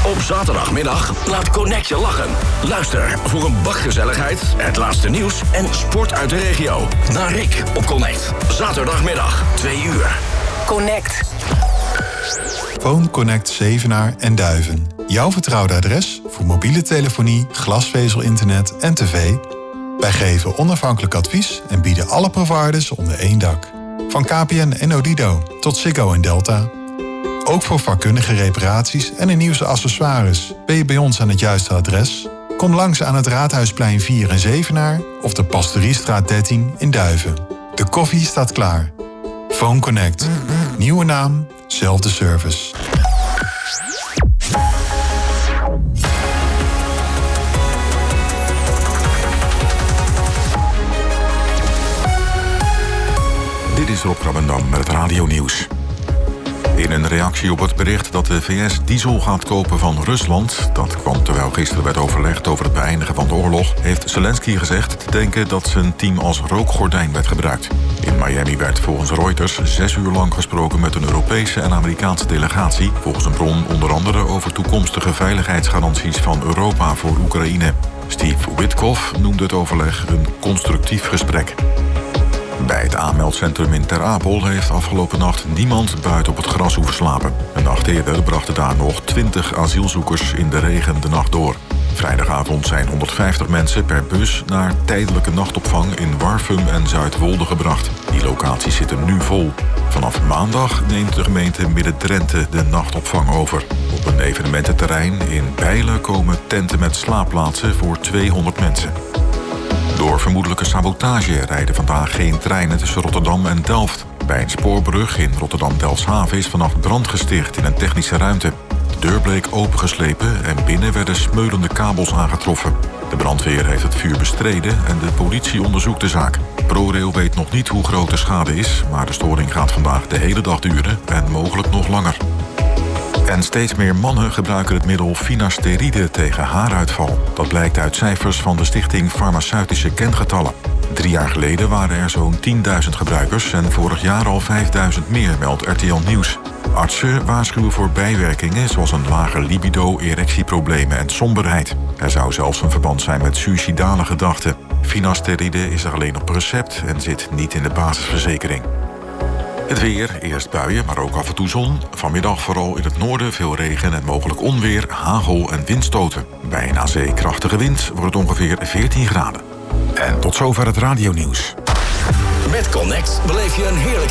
Op zaterdagmiddag laat Connect je lachen. Luister voor een bak gezelligheid, het laatste nieuws en sport uit de regio. Naar Rick op Connect. Zaterdagmiddag, 2 uur. Connect. Phone Connect Zevenaar en Duiven. Jouw vertrouwde adres voor mobiele telefonie, glasvezel-internet en tv. Wij geven onafhankelijk advies en bieden alle providers onder één dak. Van KPN en Odido tot Ziggo en Delta. Ook voor vakkundige reparaties en de nieuwste accessoires ben je bij ons aan het juiste adres. Kom langs aan het Raadhuisplein 4 in Zevenaar of de Pastoriestraat 13 in Duiven. De koffie staat klaar. Phone Connect. Nieuwe naam, zelfde service. Dit is Rob Krabbendam met het radionieuws. In een reactie op het bericht dat de VS diesel gaat kopen van Rusland, dat kwam terwijl gisteren werd overlegd over het beëindigen van de oorlog, heeft Zelensky gezegd te denken dat zijn team als rookgordijn werd gebruikt. In Miami werd volgens Reuters 6 uur lang gesproken met een Europese en Amerikaanse delegatie, volgens een bron onder andere over toekomstige veiligheidsgaranties van Europa voor Oekraïne. Steve Witkoff noemde het overleg een constructief gesprek. Bij het aanmeldcentrum in Ter Apel heeft afgelopen nacht niemand buiten op het gras hoeven slapen. Een nacht eerder brachten daar nog 20 asielzoekers in de regen de nacht door. Vrijdagavond zijn 150 mensen per bus naar tijdelijke nachtopvang in Warfum en Zuidwolde gebracht. Die locaties zitten nu vol. Vanaf maandag neemt de gemeente Midden-Drenthe de nachtopvang over. Op een evenemententerrein in Bijlen komen tenten met slaapplaatsen voor 200 mensen. Door vermoedelijke sabotage rijden vandaag geen treinen tussen Rotterdam en Delft. Bij een spoorbrug in Rotterdam-Delfshaven is vannacht brand gesticht in een technische ruimte. De deur bleek opengeslepen en binnen werden smeulende kabels aangetroffen. De brandweer heeft het vuur bestreden en de politie onderzoekt de zaak. ProRail weet nog niet hoe groot de schade is, maar de storing gaat vandaag de hele dag duren en mogelijk nog langer. En steeds meer mannen gebruiken het middel finasteride tegen haaruitval. Dat blijkt uit cijfers van de Stichting Farmaceutische Kengetallen. 3 jaar geleden waren er zo'n 10.000 gebruikers en vorig jaar al 5.000 meer, meldt RTL Nieuws. Artsen waarschuwen voor bijwerkingen zoals een lager libido, erectieproblemen en somberheid. Er zou zelfs een verband zijn met suïcidale gedachten. Finasteride is er alleen op recept en zit niet in de basisverzekering. Het weer, eerst buien, maar ook af en toe zon. Vanmiddag vooral in het noorden veel regen en mogelijk onweer, hagel en windstoten. Bij een aan zee krachtige wind wordt het ongeveer 14 graden. En tot zover het radionieuws. Met Connect beleef je een heerlijke